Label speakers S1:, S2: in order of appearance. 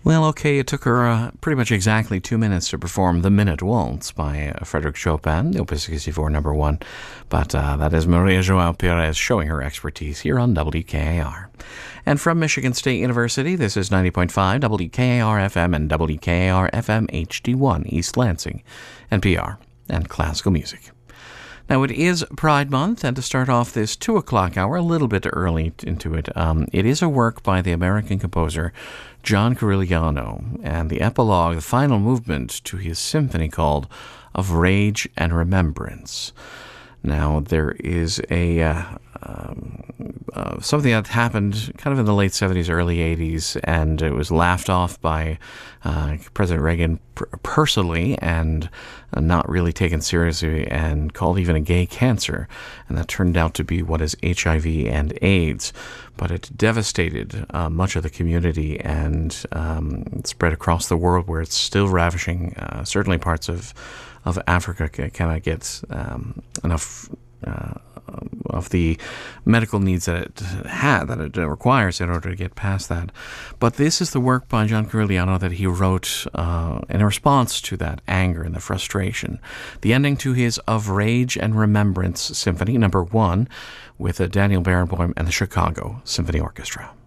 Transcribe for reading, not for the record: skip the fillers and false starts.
S1: Well, okay, it took her pretty much exactly 2 minutes to perform The Minute Waltz by Frédéric Chopin, Opus 64, number 1. But that is Maria João Pires showing her expertise here on WKAR. And from Michigan State University, this is 90.5 WKAR-FM and WKAR-FM HD1 East Lansing, NPR, and classical music. Now, it is Pride Month, and to start off this 2 o'clock hour, a little bit early into it, it is a work by the American composer John Corigliano, and the epilogue, the final movement to his symphony called Of Rage and Remembrance. Now, there is something that happened kind of in the late 70s, early 80s, and it was laughed off by President Reagan personally and not really taken seriously and called even a gay cancer. And that turned out to be what is HIV and AIDS. But it devastated much of the community and spread across the world, where it's still ravishing. Certainly parts of Africa cannot get enough of the medical needs that it requires in order to get past that. But this is the work by John Corigliano that he wrote in response to that anger and the frustration. The ending to his Of Rage and Remembrance Symphony, number 1, with Daniel Barenboim and the Chicago Symphony Orchestra.